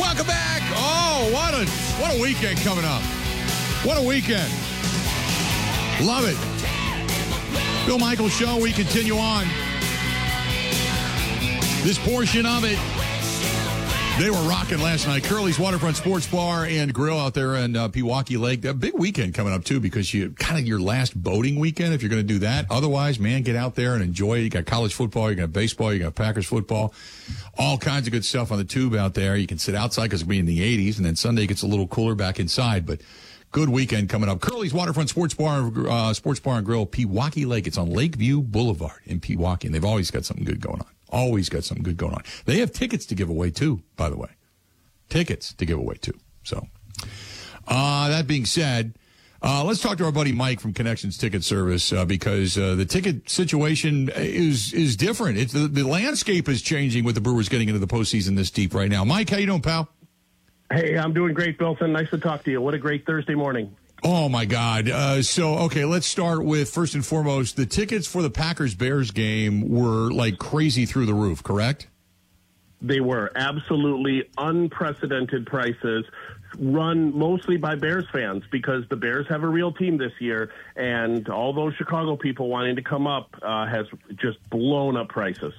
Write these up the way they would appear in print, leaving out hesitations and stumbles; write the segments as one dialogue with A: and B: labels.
A: Welcome back. Oh, what a weekend coming up. What a weekend. Love it. Bill Michaels Show, we continue on. This portion of it, they were rocking last night. Curly's Waterfront Sports Bar and Grill out there in Pewaukee Lake. A big weekend coming up, too, because you kind of your last boating weekend if you're going to do that. Otherwise, man, get out there and enjoy it. You got college football, you got baseball, you got Packers football. All kinds of good stuff on the tube out there. You can sit outside because it'll be in the 80s, and then Sunday gets a little cooler back inside. But good weekend coming up. Curly's Waterfront Sports Bar and Grill, Pewaukee Lake. It's on Lakeview Boulevard in Pewaukee, and they've always got something good going on. Always got something good going on. They have tickets to give away, too, by the way. Tickets to give away, too. So, that being said, let's talk to our buddy Mike from Connections Ticket Service because the ticket situation is different. The landscape is changing with the Brewers getting into the postseason this deep right now. Mike, how you doing, pal?
B: Hey, I'm doing great, Bilson. Nice to talk to you. What a great Thursday morning.
A: Oh, my God. Okay, let's start with, first and foremost, the tickets for the Packers-Bears game were like crazy through the roof, correct?
B: They were absolutely unprecedented prices, run mostly by Bears fans because the Bears have a real team this year, and all those Chicago people wanting to come up has just blown up prices.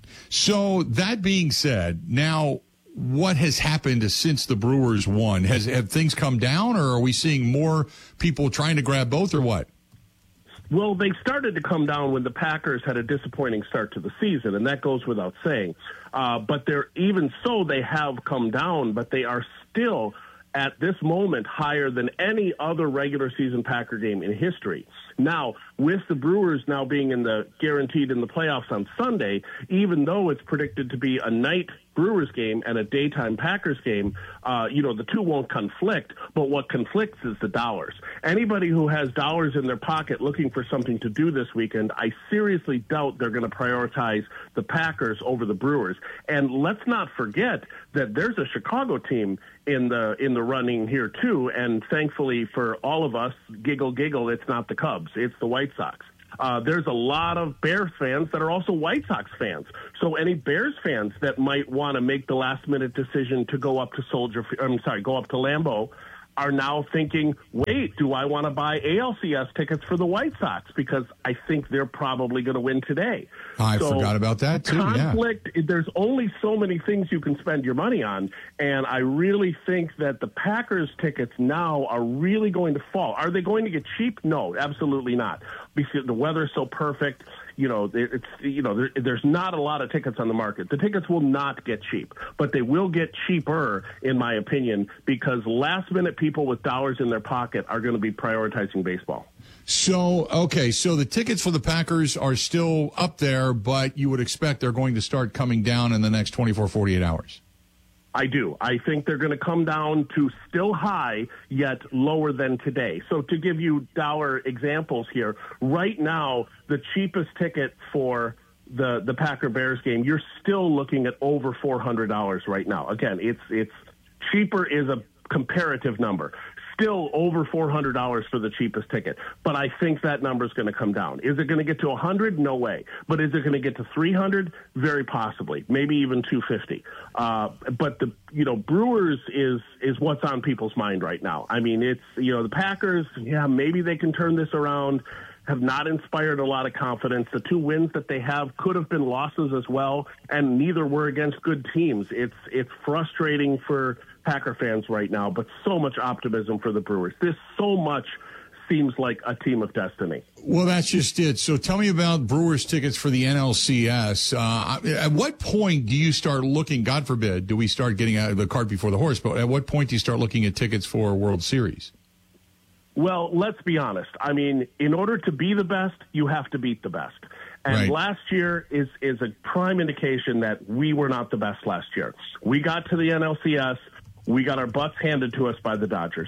A: So that being said, now what has happened since the Brewers won? Have things come down, or are we seeing more people trying to grab both, or what?
B: Well, they started to come down when the Packers had a disappointing start to the season, and that goes without saying. But even so, they have come down, but they are still, at this moment, higher than any other regular season Packer game in history. Now, with the Brewers now being guaranteed in the playoffs on Sunday, even though it's predicted to be a night Brewers game and a daytime Packers game, the two won't conflict, but what conflicts is the dollars. Anybody who has dollars in their pocket looking for something to do this weekend, I seriously doubt they're going to prioritize the Packers over the Brewers. And let's not forget that there's a Chicago team in the running here too, and thankfully for all of us, giggle, it's not the Cubs, it's the White Sox. There's a lot of Bears fans that are also White Sox fans. So any Bears fans that might want to make the last-minute decision to go up to Lambeau are now thinking, wait, do I want to buy ALCS tickets for the White Sox? Because I think they're probably going to win today.
A: I forgot about that, too.
B: Conflict, there's only so many things you can spend your money on, and I really think that the Packers tickets now are really going to fall. Are they going to get cheap? No, absolutely not. Because the weather's so perfect. There's not a lot of tickets on the market. The tickets will not get cheap, but they will get cheaper, in my opinion, because last-minute people with dollars in their pocket are going to be prioritizing baseball.
A: So the tickets for the Packers are still up there, but you would expect they're going to start coming down in the next 24, 48 hours.
B: I do. I think they're going to come down to still high, yet lower than today. So to give you dollar examples here, right now, the cheapest ticket for the Packer-Bears game, you're still looking at over $400 right now. Again, it's cheaper is a comparative number. Still over $400 for the cheapest ticket. But I think that number is going to come down. Is it going to get to 100? No way. But is it going to get to 300? Very possibly. Maybe even 250. But the Brewers is what's on people's mind right now. I mean, it's the Packers. Yeah, maybe they can turn this around. Have not inspired a lot of confidence. The two wins that they have could have been losses as well, and neither were against good teams. It's frustrating for Packer fans right now, but so much optimism for the Brewers. This so much seems like a team of destiny.
A: Well, that's just it. So tell me about Brewers tickets for the NLCS. At what point do you start looking, God forbid, do we start getting out of the cart before the horse, but at what point do you start looking at tickets for World Series?
B: Well, let's be honest. I mean, in order to be the best, you have to beat the best. And
A: right.
B: Last year is a prime indication that we were not the best last year. We got to the NLCS. We got our butts handed to us by the Dodgers.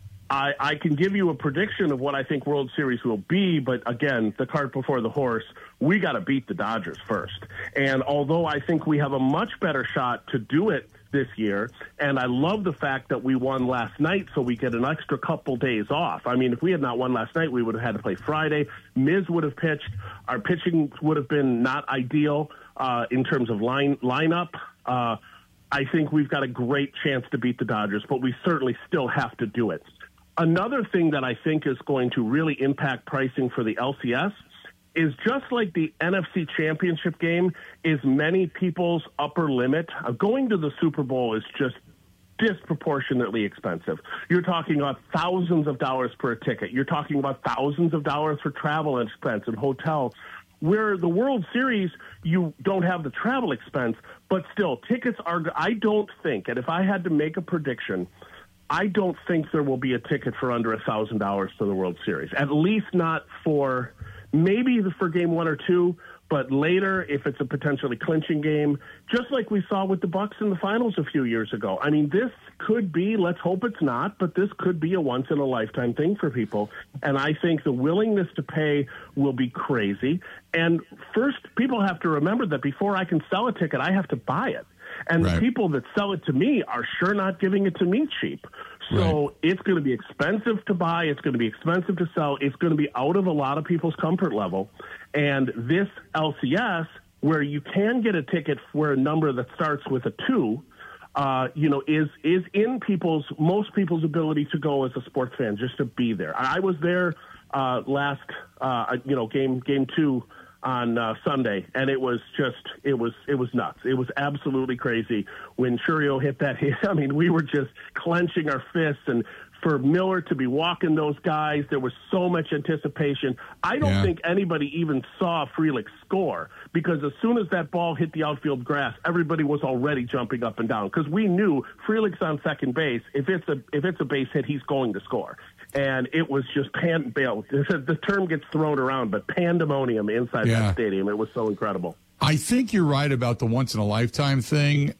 B: I can give you a prediction of what I think World Series will be, but again, the cart before the horse, we got to beat the Dodgers first. And although I think we have a much better shot to do it this year, and I love the fact that we won last night so we get an extra couple days off. I mean, if we had not won last night, we would have had to play Friday. Miz would have pitched. Our pitching would have been not ideal in terms of lineup. I think we've got a great chance to beat the Dodgers, but we certainly still have to do it. Another thing that I think is going to really impact pricing for the LCS is just like the NFC Championship game is many people's upper limit. Going to the Super Bowl is just disproportionately expensive. You're talking about thousands of dollars per ticket. You're talking about thousands of dollars for travel expense and hotels. Where the World Series, you don't have the travel expense, but still, tickets are, I don't think, and if I had to make a prediction, I don't think there will be a ticket for under $1,000 for the World Series. At least not for, maybe for game 1 or 2, but later, if it's a potentially clinching game, just like we saw with the Bucks in the finals a few years ago. I mean, this could be, let's hope it's not, but this could be a once-in-a-lifetime thing for people. And I think the willingness to pay will be crazy. And first, people have to remember that before I can sell a ticket, I have to buy it. And the people that sell it to me are sure not giving it to me cheap. So it's going to be expensive to buy. It's going to be expensive to sell. It's going to be out of a lot of people's comfort level. And this LCS, where you can get a ticket for a number that starts with a 2, is in most people's ability to go as a sports fan, just to be there. I was there last, game 2 on Sunday, and it was nuts. It was absolutely crazy when Chourio hit that hit. I mean, we were just clenching our fists, and for Miller to be walking those guys, there was so much anticipation. I don't think anybody even saw Frelick score, because as soon as that ball hit the outfield grass, everybody was already jumping up and down, because we knew Frelick's on second base. If it's a base hit, he's going to score. And it was just the term gets thrown around, but pandemonium inside that stadium. It was so incredible.
A: I think you're right about the once-in-a-lifetime thing.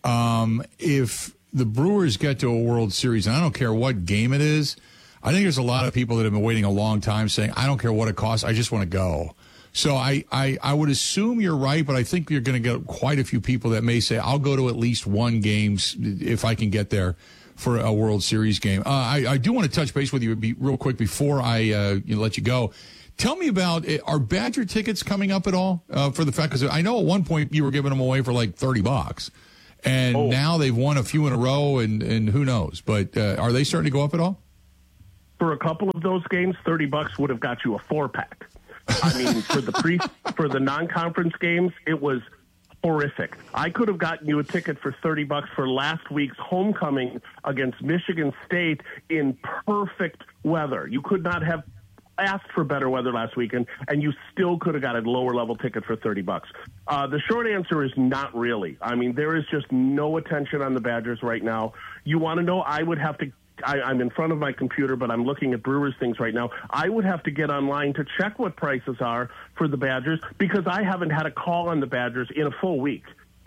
A: If the Brewers get to a World Series, and I don't care what game it is, I think there's a lot of people that have been waiting a long time saying, I don't care what it costs, I just want to go. So I would assume you're right, but I think you're going to get quite a few people that may say, I'll go to at least one game if I can get there for a World Series game. I do want to touch base with you real quick before I let you go. Tell me about, are Badger tickets coming up at all for the fact, because I know at one point you were giving them away for like $30, and now they've won a few in a row, and who knows? But are they starting to go up at all?
B: For a couple of those games, $30 would have got you a 4-pack. I mean, for the non-conference games, it was horrific. I could have gotten you a ticket for $30 for last week's homecoming against Michigan State in perfect weather. You could not have asked for better weather last weekend, and you still could have got a lower level ticket for $30. The short answer is not really. I mean, there is just no attention on the Badgers right now. You want to know? I would have to. I'm in front of my computer, but I'm looking at Brewers things right now. I would have to get online to check what prices are for the Badgers, because I haven't had a call on the Badgers in a full week.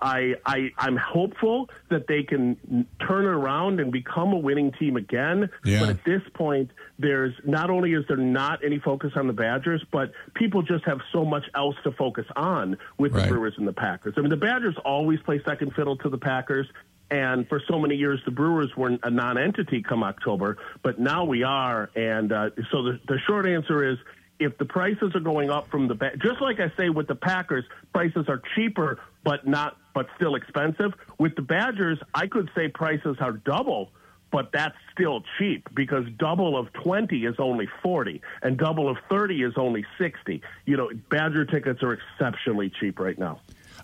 B: I'm hopeful that they can turn around and become a winning team again. Yeah. But at this point, there's not only is there not any focus on the Badgers, but people just have so much else to focus on with the Brewers and the Packers. I mean, the Badgers always play second fiddle to the Packers. And for so many years, the Brewers were a non-entity come October, but now we are. And so the short answer is, if the prices are going up from just like I say with the Packers, prices are cheaper, but still expensive. With the Badgers, I could say prices are double, but that's still cheap, because double of 20 is only 40, and double of 30 is only 60. Badger tickets are exceptionally cheap right now.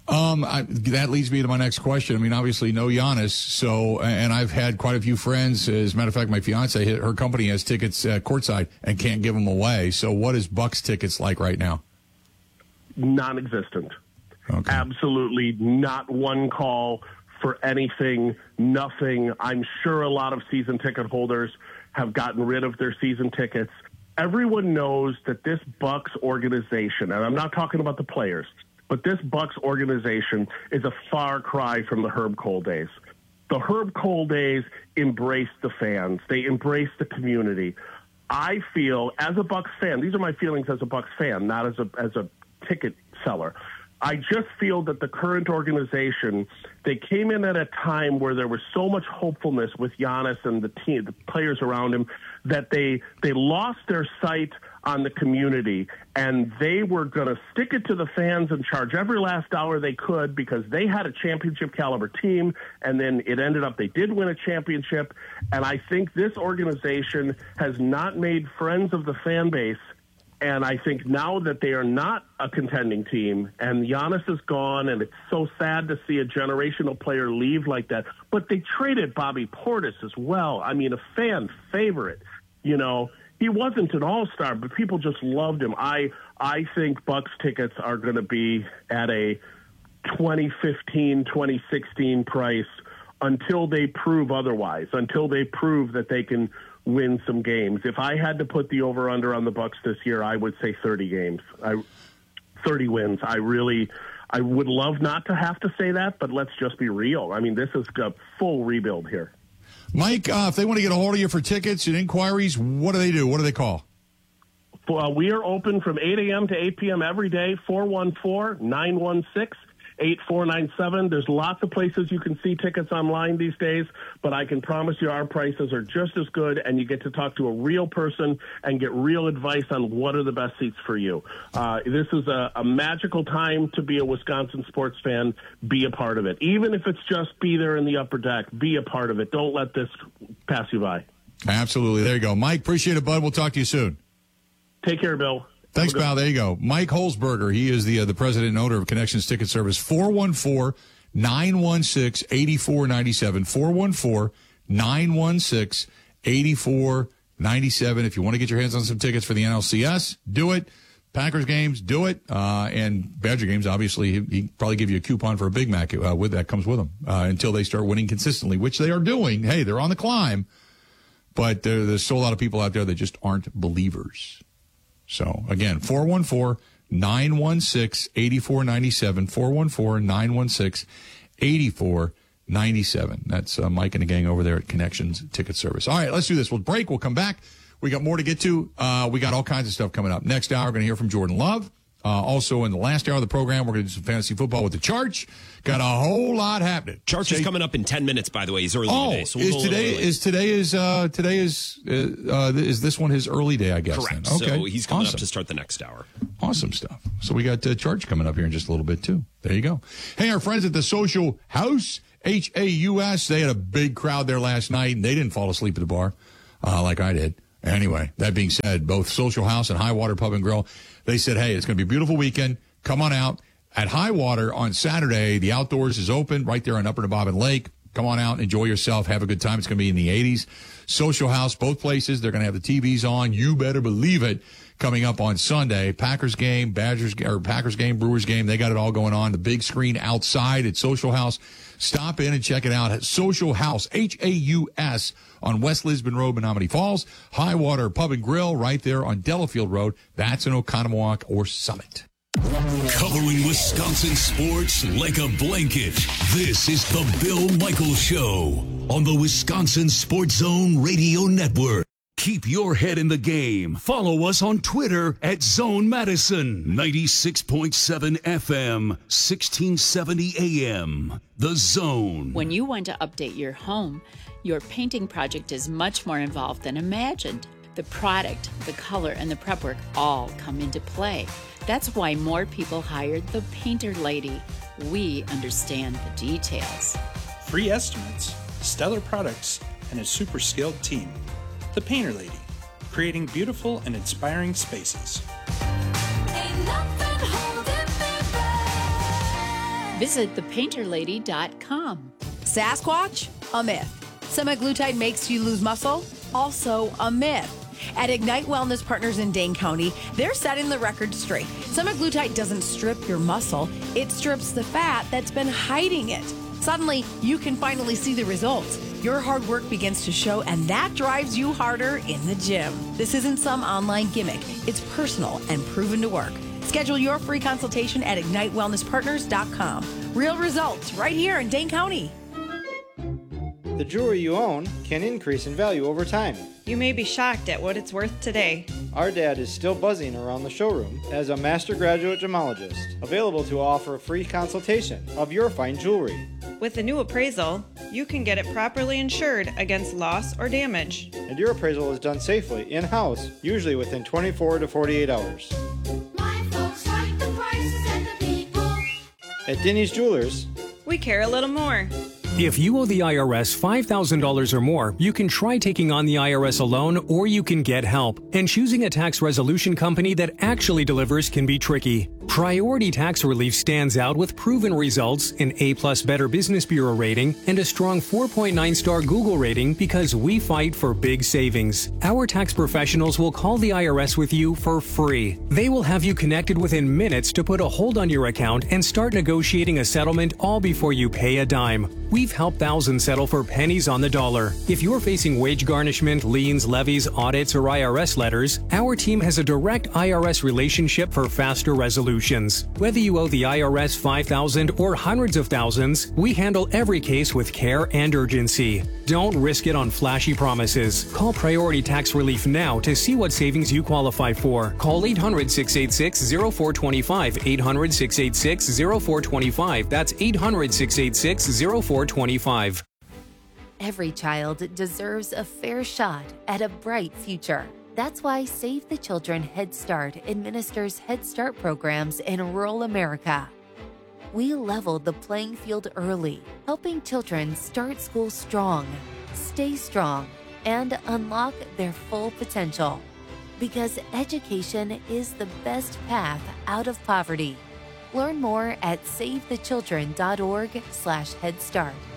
A: That leads me to my next question. I mean, obviously, no Giannis. And I've had quite a few friends. As a matter of fact, my fiance, her company has tickets courtside and can't give them away. So, what is Bucks tickets like right now?
B: Non-existent.
A: Okay.
B: Absolutely not one call for anything. Nothing. I'm sure a lot of season ticket holders have gotten rid of their season tickets. Everyone knows that this Bucks organization, and I'm not talking about the players, but this Bucks organization is a far cry from the Herb Cole days. The Herb Cole days embraced the fans. They embraced the community. I feel, as a Bucks fan, these are my feelings as a Bucks fan, not as a ticket seller. I just feel that the current organization, they came in at a time where there was so much hopefulness with Giannis and the team, the players around him, that they lost their sight on the community, and they were going to stick it to the fans and charge every last dollar they could because they had a championship caliber team, and then it ended up they did win a championship. And I think this organization has not made friends of the fan base. And I think now that they are not a contending team and Giannis is gone, and it's so sad to see a generational player leave like that, but they traded Bobby Portis as well. I mean, a fan favorite, you know. He wasn't an all-star, but people just loved him. I think Bucks tickets are going to be at a 2015, 2016 price until they prove otherwise, until they prove that they can win some games. If I had to put the over-under on the Bucks this year, I would say 30 games. 30 wins. I would love not to have to say that, but let's just be real. I mean, this is a full rebuild here.
A: Mike, if they want to get a hold of you for tickets and inquiries, what do they do? What do they call?
B: We are open from 8 a.m. to 8 p.m. every day, 414-916-8497. There's lots of places you can see tickets online these days, but I can promise you our prices are just as good, and you get to talk to a real person and get real advice on what are the best seats for you. This is a magical time to be a Wisconsin sports fan. Be a part of it. Even if it's just be there in the upper deck, be a part of it. Don't let this pass you by.
A: Absolutely. There you go. Mike, appreciate it, bud. We'll talk to you soon.
B: Take care, Bill.
A: Thanks, pal. There you go. Mike Holzberger. He is the president and owner of Connections Ticket Service. 414-916-8497. 414-916-8497. If you want to get your hands on some tickets for the NLCS, do it. Packers games, do it. And Badger games, obviously, he'd probably give you a coupon for a Big Mac with that comes with them until they start winning consistently, which they are doing. Hey, they're on the climb. But there's still a lot of people out there that just aren't believers. So, again, 414-916-8497, 414-916-8497. That's Mike and the gang over there at Connections Ticket Service. All right, let's do this. We'll break. We'll come back. We got more to get to. We got all kinds of stuff coming up. Next hour, we're going to hear from Jordan Love. Also, in the last hour of the program, we're going to do some fantasy football with the Charge. Got a whole lot happening.
C: Charge is coming up in 10 minutes, by the way. He's early today. So
A: is this one his early day, I guess?
C: Correct.
A: Then? Okay.
C: So he's coming up to start the next hour.
A: Awesome stuff. So we got Charge coming up here in just a little bit, too. There you go. Hey, our friends at the Social House, Haus, they had a big crowd there last night, and they didn't fall asleep at the bar like I did. Anyway, that being said, both Social House and Highwater Pub and Grill, they said, hey, it's going to be a beautiful weekend. Come on out. At Highwater on Saturday, the outdoors is open right there on Upper Nebobbin Lake. Come on out, enjoy yourself, have a good time. It's going to be in the 80s. Social House, both places, they're going to have the TVs on. You better believe it. Coming up on Sunday, Packers game, Brewers game, they got it all going on. The big screen outside at Social House. Stop in and check it out. Social House, Haus, on West Lisbon Road, Menominee Falls. Highwater Pub and Grill right there on Delafield Road. That's in Oconomowoc or Summit.
D: Covering Wisconsin sports like a blanket. This is the Bill Michaels Show on the Wisconsin Sports Zone Radio Network. Keep your head in the game. Follow us on Twitter at Zone Madison. 96.7 FM, 1670 AM. The Zone.
E: When you want to update your home, your painting project is much more involved than imagined. The product, the color, and the prep work all come into play. That's why more people hired the Painter Lady. We understand the details.
F: Free estimates, stellar products, and a super skilled team. The Painter Lady, creating beautiful and inspiring spaces.
E: Visit thepainterlady.com.
G: Sasquatch? A myth. Semaglutide makes you lose muscle? Also a myth. At Ignite Wellness Partners in Dane County, they're setting the record straight. Semaglutide doesn't strip your muscle, it strips the fat that's been hiding it. Suddenly, you can finally see the results. Your hard work begins to show, and that drives you harder in the gym. This isn't some online gimmick. It's personal and proven to work. Schedule your free consultation at IgniteWellnessPartners.com. Real results right here in Dane County.
H: The jewelry you own can increase in value over time.
I: You may be shocked at what it's worth today.
H: Our dad is still buzzing around the showroom as a master graduate gemologist, available to offer a free consultation of your fine jewelry.
I: With the new appraisal, you can get it properly insured against loss or damage.
H: And your appraisal is done safely, in-house, usually within 24 to 48 hours.
J: My folks like the prices and the people.
H: At Denny's Jewelers,
I: we care a little more.
K: If you owe the IRS $5,000 or more, you can try taking on the IRS alone, or you can get help. And choosing a tax resolution company that actually delivers can be tricky. Priority Tax Relief stands out with proven results, an A+ Better Business Bureau rating, and a strong 4.9-star Google rating because we fight for big savings. Our tax professionals will call the IRS with you for free. They will have you connected within minutes to put a hold on your account and start negotiating a settlement all before you pay a dime. We've helped thousands settle for pennies on the dollar. If you're facing wage garnishment, liens, levies, audits, or IRS letters, our team has a direct IRS relationship for faster resolutions. Whether you owe the IRS $5,000 or hundreds of thousands, we handle every case with care and urgency. Don't risk it on flashy promises. Call Priority Tax Relief now to see what savings you qualify for. Call 800-686-0425. 800-686-0425. That's 800-686-0425.
L: Every child deserves a fair shot at a bright future. That's why Save the Children Head Start administers Head Start programs in rural America. We leveled the playing field early, helping children start school strong, stay strong, and unlock their full potential. Because education is the best path out of poverty. Learn more at savethechildren.org/Head Start.